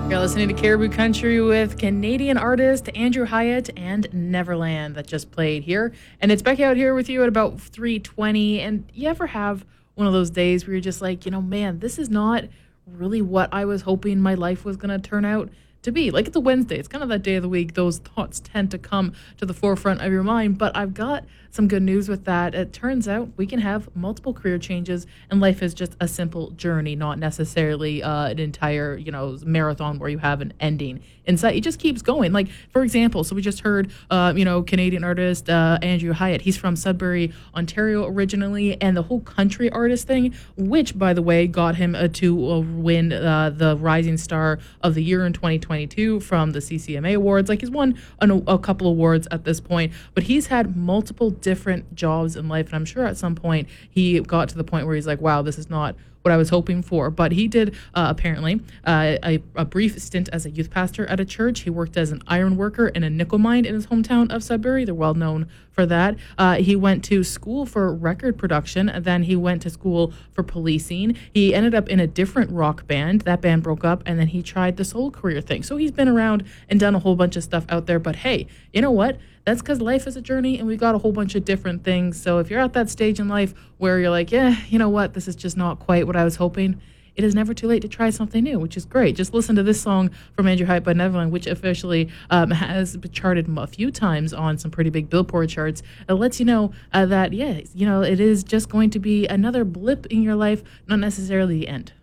You're listening to Caribou Country with Canadian artist Andrew Hyatt and Neverland that just played here. And it's Becky out here with you at about 3:20. And you ever have one of those days where you're just like, man, this is not really what I was hoping my life was going to turn out to be. Like, it's a Wednesday. It's kind of that day of the week. Those thoughts tend to come to the forefront of your mind. But I've got some good news with that. It turns out we can have multiple career changes, and life is just a simple journey, not necessarily an entire, marathon where you have an ending. Instead, it just keeps going. Like, for example, so we just heard, Canadian artist Andrew Hyatt. He's from Sudbury, Ontario originally, and the whole country artist thing, which, by the way, got him to win the Rising Star of the Year in 2022 from the CCMA Awards. Like, he's won a couple awards at this point, but he's had multiple different jobs in life, and I'm sure at some point he got to the point where he's like, wow, this is not what I was hoping for. But he did apparently a brief stint as a youth pastor at a church. He worked as an iron worker in a nickel mine in his hometown of Sudbury. They're well known for that. He went to school for record production, and then he went to school for policing. He ended up in a different rock band. That band broke up, and then he tried the solo career thing. So he's been around and done a whole bunch of stuff out there. But hey, you know what? That's because life is a journey, and we've got a whole bunch of different things. So if you're at that stage in life where you're like, yeah, you know what, this is just not quite what I was hoping, it is never too late to try something new, which is great. Just listen to this song from Andrew Hyatt by Neverland, which officially has been charted a few times on some pretty big Billboard charts. It lets you know that, it is just going to be another blip in your life, not necessarily the end.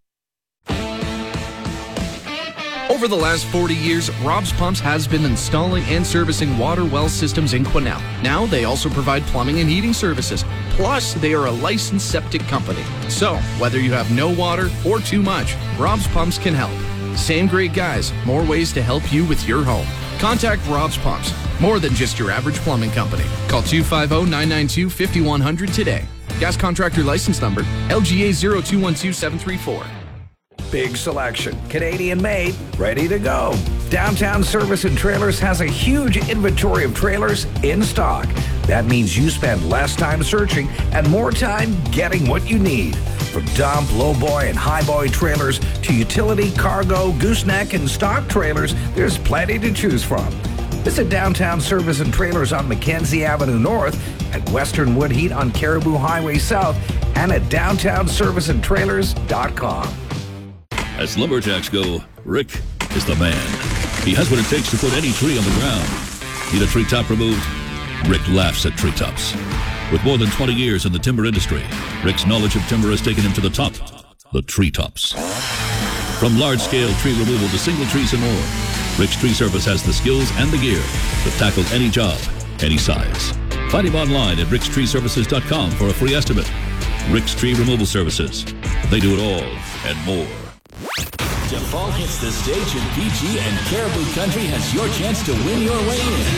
Over the last 40 years, Rob's Pumps has been installing and servicing water well systems in Quesnel. Now they also provide plumbing and heating services. Plus, they are a licensed septic company. So, whether you have no water or too much, Rob's Pumps can help. Same great guys, more ways to help you with your home. Contact Rob's Pumps, more than just your average plumbing company. Call 250-992-5100 today. Gas contractor license number, LGA 0212734. Big selection, Canadian made, ready to go. Downtown Service and Trailers has a huge inventory of trailers in stock. That means you spend less time searching and more time getting what you need. From dump, lowboy, and highboy trailers to utility, cargo, gooseneck, and stock trailers, there's plenty to choose from. Visit Downtown Service and Trailers on Mackenzie Avenue North, at Western Woodheat on Caribou Highway South, and at downtownserviceandtrailers.com. As lumberjacks go, Rick is the man. He has what it takes to put any tree on the ground. Need a treetop removed? Rick laughs at treetops. With more than 20 years in the timber industry, Rick's knowledge of timber has taken him to the top, the treetops. From large-scale tree removal to single trees and more, Rick's Tree Service has the skills and the gear to tackle any job, any size. Find him online at rickstreeservices.com for a free estimate. Rick's Tree Removal Services. They do it all and more. Default hits the stage in PG, and Caribou Country has your chance to win your way in.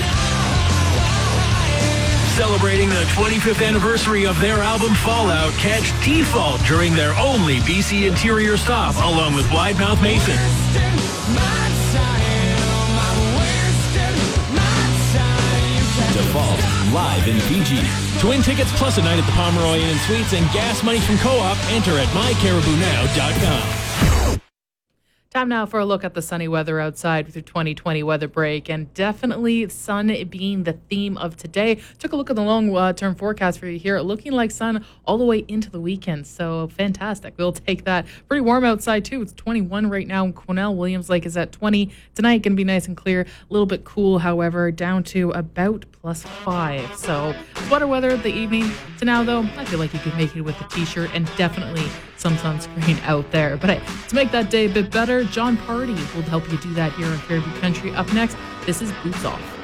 Celebrating the 25th anniversary of their album Fallout, catch Default during their only BC Interior stop, along with Widemouth Mason. Default, live in PG. To win tickets plus a night at the Pomeroy Inn and Suites and gas money from Co-op, enter at mycaribounow.com. Time now for a look at the sunny weather outside with your 2020 weather break, and definitely sun being the theme of today. Took a look at the long-term forecast for you here, looking like sun all the way into the weekend, so fantastic. We'll take that. Pretty warm outside, too. It's 21 right now in Quesnel. Williams Lake is at 20. Tonight, going to be nice and clear. A little bit cool, however, down to about +5. So, sweater weather the evening to now, though. I feel like you could make it with a t-shirt and definitely some sunscreen out there. But hey, to make that day a bit better, John Party will help you do that here on Caribou Country. Up next, this is Boots Off.